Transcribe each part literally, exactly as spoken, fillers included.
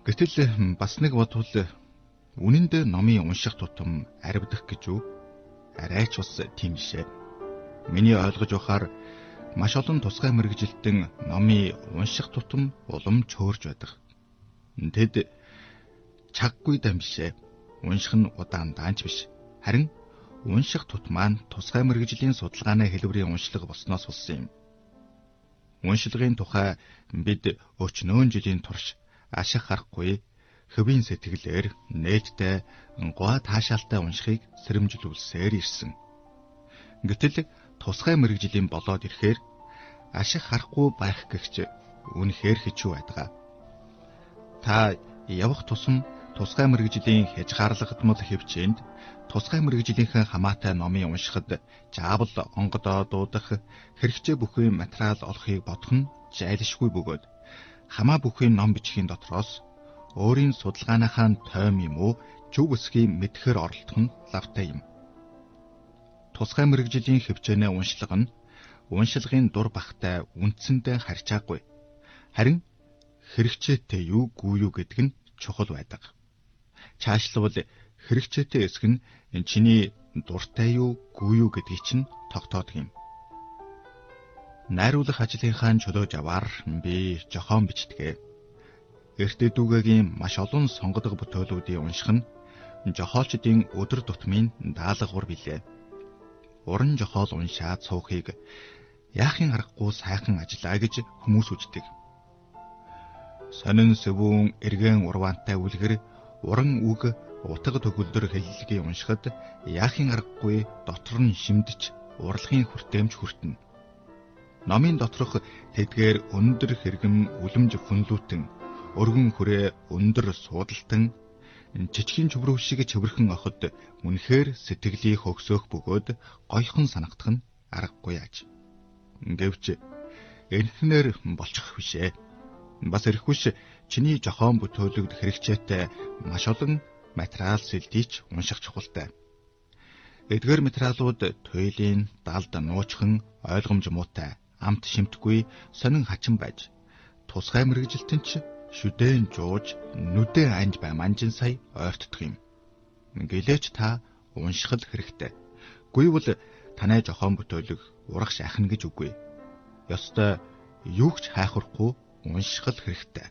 Гэтэл бас нэг бодвол үнэн дээр номын унших тутам аривдах гэж үү? Арай ч бас тийм шээ. Миний ойлгож байхаар маш олон тусгай мэргэжилтэн номын унших тутам улам чөөрж байдаг. Тэд чаггүй дан бишээ. Унших нь удаан даанч биш. Харин унших тутмаа тусгай мэргэжлийн судалгааны хэлбэрийн уншлага болсноос болсон юм. Уншлагын тухай бид өчнөөн жилийн турш ашиг харахгүй хөвийн сэтгэлээр нээлттэй гоо таашаалтай уншихыг сэрэмжлүүлсээр ирсэн. Гэтэл тусгай мэргэжлийн болоод ирэхээр ашиг харахгүй байх гэгч үнэхээр хэцүү байдаг. Та явах тусам тусгай мэргэжлийн хязгаарлагдмал хэмжээнд тусгай мэргэжлийнхэн хамаатай номын уншихад заавал онгодоо дуудах хэрэгцээ бүхий материал олохыг бодох нь зайлшгүй бөгөөд хамаа бүхий ном бичгийн дотроос өөрийн судалгааныхаа тойм юм уу зөв эсхийг мэдхээр оролдох нь лавтай юм. Тусгай мэргэжлийн хэмжээний уншлага нь уншлагын дур бахтай үндсэндээ харьцаагүй. Харин хэрэгцээтэй юу гүй юу гэдэг нь чухал байдаг. Цаашлбал хэрэгцээтэй эсэх нь чиний дуртай юу гүй юу гэдгийг чинь тогтоодог юм. Найруулах ажлынхаа чөлөө жаваар би жохоон бичдэг. Эртэ дүүгээгийн маш олон сонгодог бүтээлүүдийг унших нь жохоолчдын өдөр тутмын даалгавар билээ. Уран жохоол уншаад суухыг яахын аргагүй сайхан ажиллаа гэж хүмүүс үздэг. Сонин сэвүүн эргэн урваантай үлгэр уран үг утга төгөлдөр хэллэгийг уншихад яахын аргагүй дотор нь шимдэж урлагийн хүртээмж хүртэнэ. Номын доторх тэдгээр өндөр хэрэгэм үлэмж фүнлүүтэн өргөн хүрээ өндөр суудалтан жижигхэн чөврөв шиг чөвөрхөн охид үнэхээр сэтгэлийг хөгсөөх бөгөөд гойхон санагдах нь аргагүй яаж. Гэвч энэхнэр болчих бишээ. Бас ирэхүйш чиний жохоон бүтээлэгд хэрэгцээтэй маш олон материал сэлдийч унших чухалтай. Эдгээр материалууд туйлын, далд нуучхан, ойлгомж муутай, амт шимтгүй, сонин хачин байж тусгай мэргэжилтэн ч шүдэн жууж, нүдэн анж бай манжин сая ойртдог юм. Гэлээч та унших хэрэгтэй. Гүйвэл танай жохоон бүтээлэг урах шахна гэж үгүй. Ёстой юу ч хайхрахгүй унших хэрэгтэй.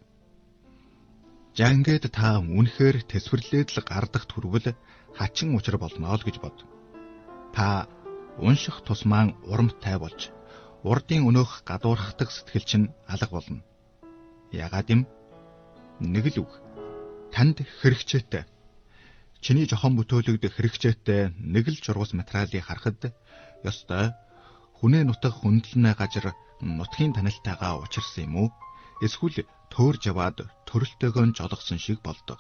За ингээд та үнэхээр тэсвэрлээд л гардах түрвэл хачин учир болно л гэж бод. Та унших тусмаа урамтай болж урдын өнөөх гадуурхдаг сэтгэл чинь алга болно. Ягаад юм? Нэг л үг. Танд хэрэгцээтэй. Чиний жохоон бүтээлэгд хэрэгцээтэй нэг л жургас материалыг харахад ёстой хүнээ нутаг хөндлөнэ гажир нутгийн танилтайгаа учирсан юм уу? Эсвэл төөрж яваад төрөлтөөгөө жолгосон шиг болдог.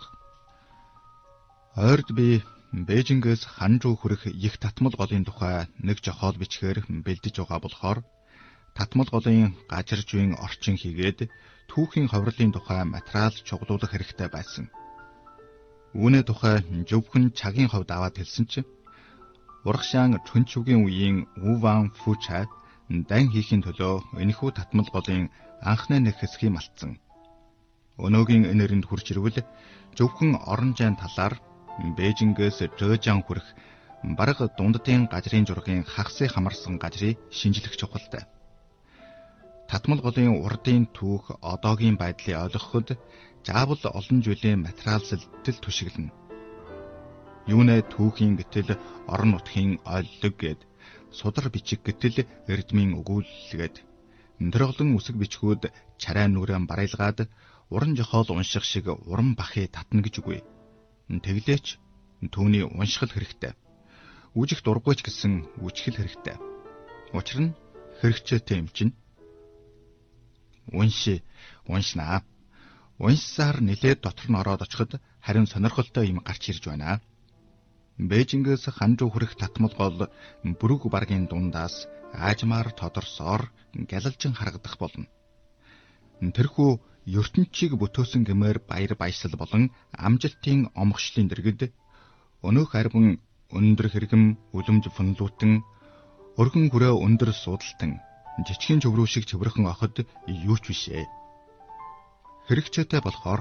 Ойрд би Бээжингээс Ханчжуу хүрэх их татмал голын тухай нэг жохоол бичгээр бэлдэж байгаа болохоор татмал голын гажиржуйн орчин хийгээд түүхийн ховрлын тухай материал чуглуулах хэрэгтэй байсан. Үүнээ тухай зөвхөн цагийн хувьд аваад хэлсэн чинь урагшаан Чүнчүгийн үеийн Уван Фучай дан хийхийн төлөө энэхүү татмал голын анхны нэг хэсгийг малтсан. Өнөөгийн энэрэнд хурж ирвэл зөвхөн орон зайн талаар Бээжингээс Зhejiang хүрэх бараг дундтын газрын зургийн хагасыг хамарсан газрыг шинжлэх чухалтай. Татмал голын урдын түүх одоогийн байдлыг ойлгоход заавал олон жилийн материал сэлтэл түшиглэнэ. Юунэ түүхийн гэтэл орон нутгийн ойлдог гэд судар бичиг гэтэл эрдмийн өгүүлэлгээд өндөрлөн үсэг бичгүүд чарай нүрэн барайлгаад уран жохоол унших шиг уран бахыг татна гэж үгүй. Тэглээч түүний уншихал хэрэгтэй. Үжих дургуйч гэсэн үжихэл хэрэгтэй. Учир нь хэрэгцээтэй юм чинь. Унши, уншнаа. Уншсаар нилээд дотор нь ороод очиход харин сонирхолтой юм гарч ирж байна. Бээжингээс Ханчжуу хүрэх татмал гол бүрэг баргийн дундаас аажмаар тодорсоор гялалжин харагдах болно. Тэрхүү ертөнцийг бүтөөсөн гэмээр баяр баясгал болон амжилтын омгшлын дэргэд өнөөх арван өндөр хэрэгэм үлэмж фунлуутан өргөн хүрээ өндөр суудалтан жижигхэн чөврүү шиг чөврөхөн охид юу ч бишээ. Хэрэгцээтэй болохоор